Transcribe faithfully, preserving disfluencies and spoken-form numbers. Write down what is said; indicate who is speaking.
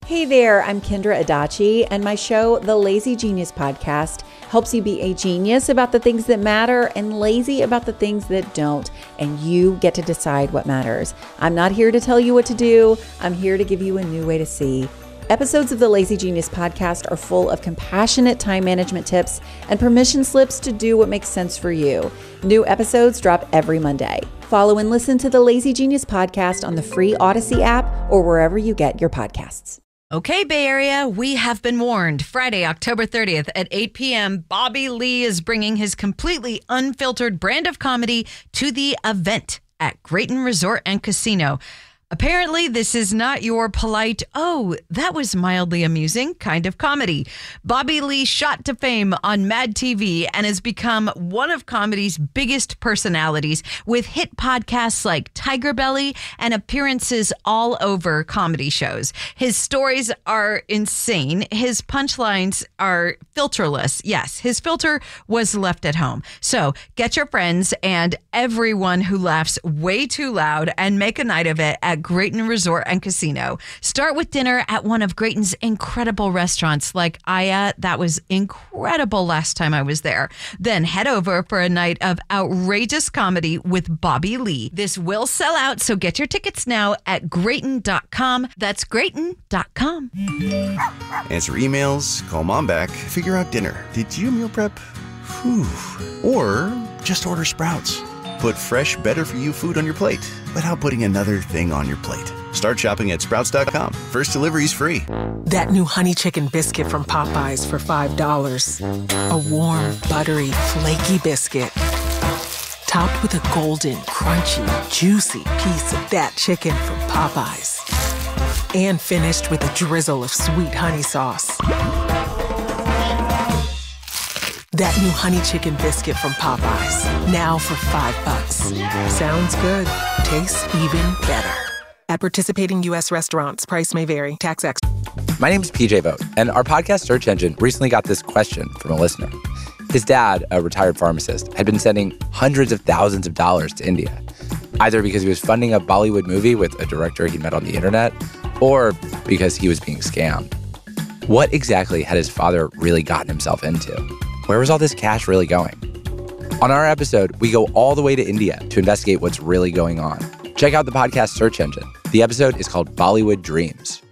Speaker 1: Hey there, I'm Kendra Adachi, and my show, The Lazy Genius Podcast, helps you be a genius about the things that matter and lazy about the things that don't, and you get to decide what matters. I'm not here to tell you what to do. I'm here to give you a new way to see. Episodes of the Lazy Genius Podcast are full of compassionate time management tips and permission slips to do what makes sense for you. New episodes drop every Monday. Follow and listen to the Lazy Genius Podcast on the free Odyssey app or wherever you get your podcasts.
Speaker 2: Okay, Bay Area, we have been warned. Friday, October thirtieth at eight p.m., Bobby Lee is bringing his completely unfiltered brand of comedy to the event at Grayton Resort and Casino. Apparently, this is not your polite, oh, that was mildly amusing kind of comedy. Bobby Lee shot to fame on Mad T V and has become one of comedy's biggest personalities with hit podcasts like Tiger Belly and appearances all over comedy shows. His stories are insane. His punchlines are filterless. Yes, his filter was left at home. So get your friends and everyone who laughs way too loud and make a night of it at Grayton Resort and Casino. Start with dinner at one of Grayton's incredible restaurants like Aya. That was incredible last time I was there. Then head over for a night of outrageous comedy with Bobby Lee. This will sell out, so get your tickets now at Grayton dot com. That's Grayton dot com.
Speaker 3: Answer emails, call mom back, figure out dinner. Did you meal prep? Whew. Or just order Sprouts. Put fresh, better-for-you food on your plate without putting another thing on your plate. Start shopping at Sprouts dot com. First delivery's free.
Speaker 4: That new Honey Chicken Biscuit from Popeyes for five dollars. A warm, buttery, flaky biscuit. Topped with a golden, crunchy, juicy piece of that chicken from Popeyes. And finished with a drizzle of sweet honey sauce. That new Honey Chicken Biscuit from Popeyes. Now for five bucks. Sounds good. Tastes even better. At participating U S restaurants, price may vary. Tax extra.
Speaker 5: My name is P J Vogt, and our podcast search engine recently got this question from a listener. His dad, a retired pharmacist, had been sending hundreds of thousands of dollars to India, either because he was funding a Bollywood movie with a director he met on the internet, or because he was being scammed. What exactly had his father really gotten himself into? Where was all this cash really going? On our episode, we go all the way to India to investigate what's really going on. Check out the podcast search engine. The episode is called Bollywood Dreams.